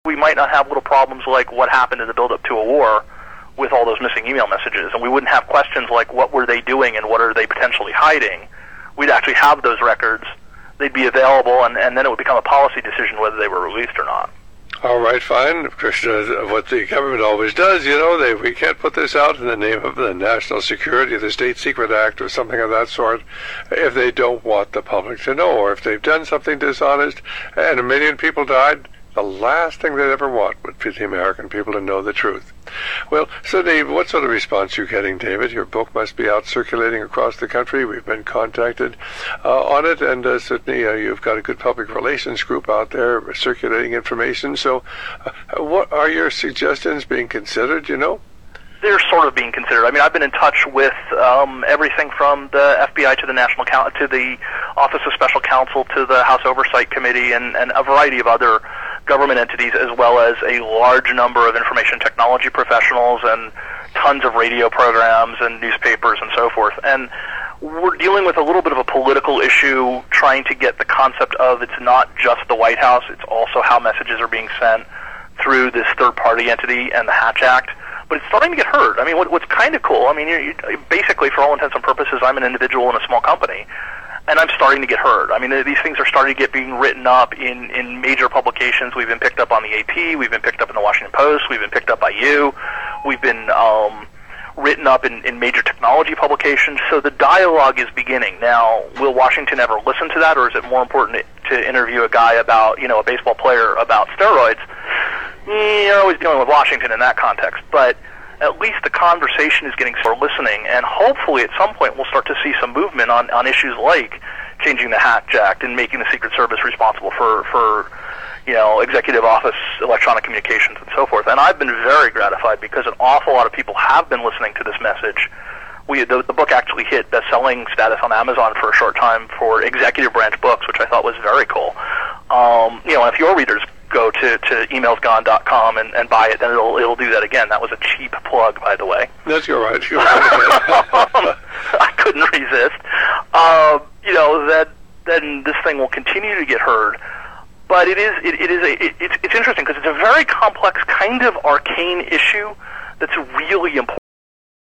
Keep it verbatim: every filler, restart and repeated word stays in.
we might not have little problems like what happened in the build-up to a war with all those missing email messages, and we wouldn't have questions like what were they doing and what are they potentially hiding. We'd actually have those records. They'd be available, and, and then it would become a policy decision whether they were released or not. All right, fine. Krishna, what the government always does, you know, they we can't put this out in the name of the National Security, the State Secret Act, or something of that sort, if they don't want the public to know, or if they've done something dishonest and a million people died, the last thing they'd ever want would be the American people to know the truth. Well, so Dave, what sort of response are you getting, David? Your book must be out circulating across the country. We've been contacted uh, on it, and uh, certainly uh, you've got a good public relations group out there circulating information. So uh, what are your suggestions being considered, you know? They're sort of being considered. I mean, I've been in touch with um, everything from the F B I to the National Count to the Office of Special Counsel to the House Oversight Committee and, and a variety of other government entities, as well as a large number of information technology professionals and tons of radio programs and newspapers and so forth. And we're dealing with a little bit of a political issue, trying to get the concept of it's not just the White House, it's also how messages are being sent through this third-party entity and the Hatch Act. But it's starting to get heard. I mean, what, what's kind of cool, I mean, you, you, basically, for all intents and purposes, I'm an individual in a small company, and I'm starting to get heard. I mean, these things are starting to get being written up in, in major publications. We've been picked up on the A P, we've been picked up in the Washington Post, we've been picked up by you, we've been um, written up in, in major technology publications, so the dialogue is beginning. Now, will Washington ever listen to that, or is it more important to interview a guy about, you know, a baseball player about steroids? You're always dealing with Washington in that context, but at least the conversation is getting sort of listening, and hopefully at some point we'll start to see some movement on, on issues like changing the Hatch Act and making the Secret Service responsible for, for, you know, executive office, electronic communications, and so forth. And I've been very gratified because an awful lot of people have been listening to this message. We, the, the book actually hit best-selling status on Amazon for a short time for executive branch books, which I thought was very cool. Um, you know, if your readers go to, to emails gone dot com and, and buy it, then it'll it'll do that again. That was a cheap plug, by the way. That's all right. You're right. I couldn't resist. Uh, you know, that then this thing will continue to get heard. But it is it, it is a it, it's it's interesting because it's a very complex, kind of arcane issue that's really important.